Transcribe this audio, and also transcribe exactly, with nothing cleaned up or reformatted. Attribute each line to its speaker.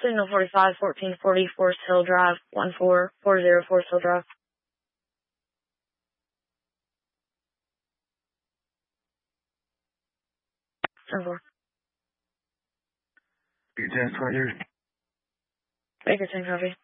Speaker 1: Signal forty-five, fourteen forty, Forest Hill Drive, one four four zero, Forest Hill Drive. ten four.
Speaker 2: Your ten, twenty.
Speaker 1: Baker ten, copy.